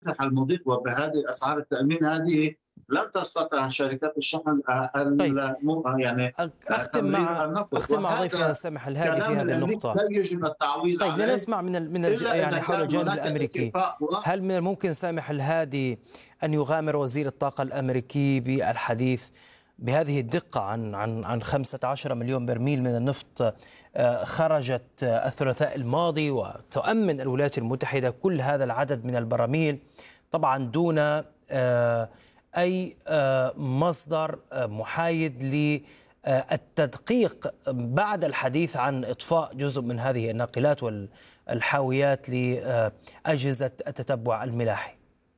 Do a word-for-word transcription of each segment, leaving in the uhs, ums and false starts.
ينفتح المضيق وبهذه أسعار التأمين هذه لن تستطيع شركات الشحن طيب، ال م يعني أ- أختم تمرير مع النفط، أختم مع ضيفنا وهذا سامح الهادي في كلام هذه الأمريكي النقطة. لا يجب التعويل طيب، عليه لنسمع من ال... من الج... إلا إذا يعني حول كان الجانب هناك الأمريكي. اتفاق. هل من الممكن سامح الهادي أن يغامر وزير الطاقة الأمريكي بالحديث بهذه الدقة عن عن عن خمسة عشر مليون برميل من النفط آه، خرجت آه، الثلاثاء الماضي، وتؤمن الولايات المتحدة كل هذا العدد من البراميل طبعا دون آه، أي آه، مصدر آه، محايد للتدقيق بعد الحديث عن إطفاء جزء من هذه الناقلات والحاويات لأجهزة التتبع الملاحي؟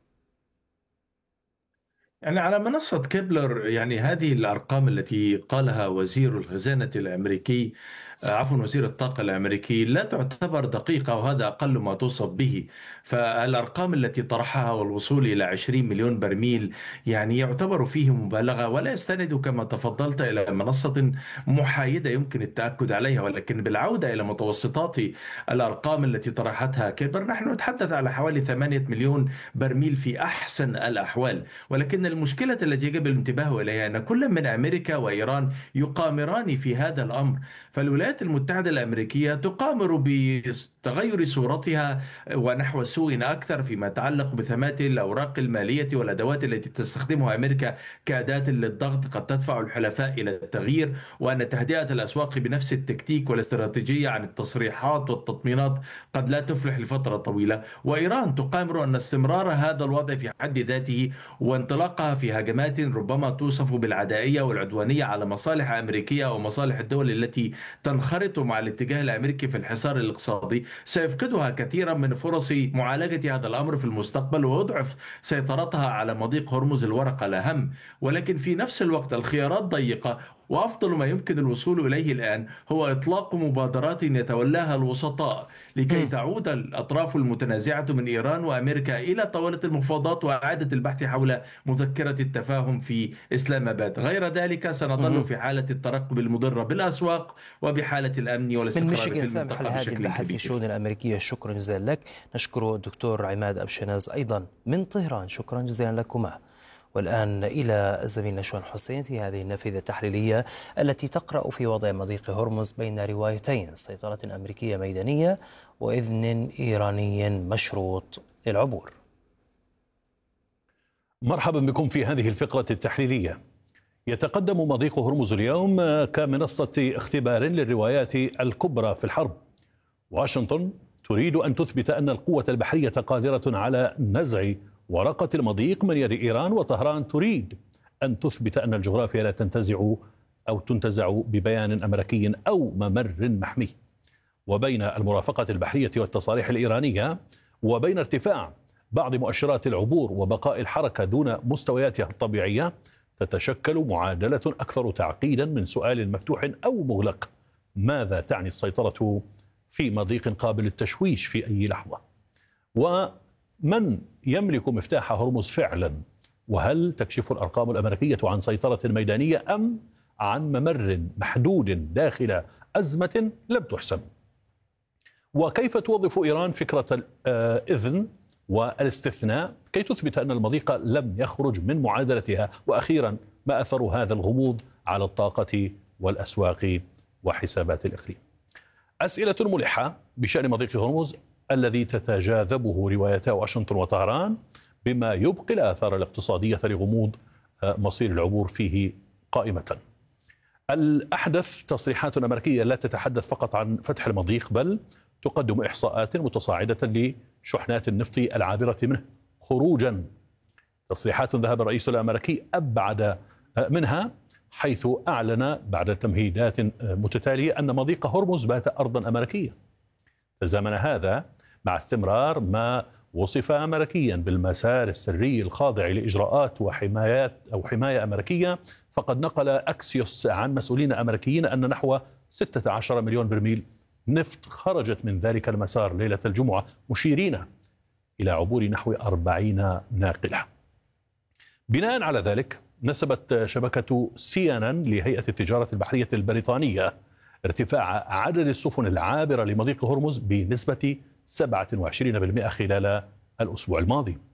يعني على منصة كيبلر، يعني هذه الأرقام التي قالها وزير الخزانة الأمريكي، آه، عفوا وزير الطاقة الأمريكي، لا تعتبر دقيقة، وهذا أقل ما توصف به. فالأرقام التي طرحها والوصول إلى عشرين مليون برميل يعني يعتبر فيه مبالغة، ولا يستند كما تفضلت إلى منصة محايدة يمكن التأكد عليها. ولكن بالعودة إلى متوسطات الأرقام التي طرحتها كيبلر، نحن نتحدث على حوالي ثمانية مليون برميل في أحسن الأحوال. ولكن المشكلة التي يجب الانتباه إليها أن كل من أمريكا وإيران يقامران في هذا الأمر. فالولايات المتحدة الأمريكية تقامر بتغير صورتها ونحو سوء أكثر فيما يتعلق بثمات الأوراق المالية والأدوات التي تستخدمها أمريكا كأداة للضغط، قد تدفع الحلفاء إلى التغيير، وأن تهدئة الأسواق بنفس التكتيك والاستراتيجية عن التصريحات والتطمينات قد لا تفلح لفترة طويلة. وإيران تقامر أن استمرار هذا الوضع في حد ذاته وانطلاقها في هجمات ربما توصف بالعدائية والعدوانية على مصالح أمريكية أو مصالح الدول التي تنخرط مع الاتجاه الأمريكي في الحصار الاقتصادي سيفقدها كثيرا من فرص معالجة هذا الأمر في المستقبل، ويضعف سيطرتها على مضيق هرمز الورقة الأهم. ولكن في نفس الوقت الخيارات ضيقة، وأفضل ما يمكن الوصول إليه الآن هو إطلاق مبادرات يتولاها الوسطاء لكي تعود الأطراف المتنازعة من إيران وأمريكا إلى طاولة المفاوضات وإعادة البحث حول مذكرة التفاهم في إسلام آباد. غير ذلك سنظل في حالة الترقب المضرة بالأسواق وبحالة الأمن من والاستقرار ميشيغان في سامح المنطقة الهادي، بشكل الباحث في كبير. الشؤون الأمريكية، شكرا جزيلا لك. نشكر الدكتور عماد أبشناز أيضا من طهران، شكرا جزيلا لكما. والآن إلى الزميل نشوان حسين في هذه النافذة التحليلية التي تقرأ في وضع مضيق هرمز بين روايتين: سيطرة أمريكية ميدانية وإذن إيراني مشروط للعبور. مرحبا بكم في هذه الفقرة التحليلية. يتقدم مضيق هرمز اليوم كمنصة اختبار للروايات الكبرى في الحرب. واشنطن تريد أن تثبت أن القوة البحرية قادرة على نزع ورقة المضيق من يد إيران، وطهران تريد أن تثبت أن الجغرافيا لا تنتزع أو تنتزع ببيان أمريكي أو ممر محمي. وبين المرافقة البحرية والتصاريح الإيرانية وبين ارتفاع بعض مؤشرات العبور وبقاء الحركة دون مستوياتها الطبيعية، تتشكل معادلة أكثر تعقيدا من سؤال مفتوح أو مغلق: ماذا تعني السيطرة في مضيق قابل للتشويش في أي لحظة؟ ومن يملك مفتاح هرمز فعلا؟ وهل تكشف الأرقام الأمريكية عن سيطرة ميدانية أم عن ممر محدود داخل أزمة لم تحسم؟ وكيف توظف إيران فكرة الإذن والاستثناء كي تثبت أن المضيق لم يخرج من معادلتها؟ وأخيرا، ما أثر هذا الغموض على الطاقة والأسواق وحسابات الإقليم؟ أسئلة ملحة بشأن مضيق هرمز الذي تتجاذبه روايتا واشنطن وطهران، بما يبقي الآثار الاقتصادية لغموض مصير العبور فيه قائمة. الأحدث تصريحات أمريكية لا تتحدث فقط عن فتح المضيق، بل تقدم إحصاءات متصاعدة لشحنات النفط العابرة منه خروجا. تصريحات ذهب الرئيس الأمريكي أبعد منها، حيث أعلن بعد تمهيدات متتالية أن مضيق هرمز بات أرضا أمريكية. تزامن هذا مع استمرار ما وصف أمريكيا بالمسار السري الخاضع لإجراءات وحمايات أو حماية أمريكية. فقد نقل أكسيوس عن مسؤولين أمريكيين أن نحو ستة عشر مليون برميل نفط خرجت من ذلك المسار ليلة الجمعة، مشيرين إلى عبور نحو أربعين ناقلة. بناء على ذلك، نسبت شبكة سي إن إن لهيئة التجارة البحرية البريطانية ارتفاع عدد السفن العابرة لمضيق هرمز بنسبة سبعة وعشرين بالمئة خلال الأسبوع الماضي.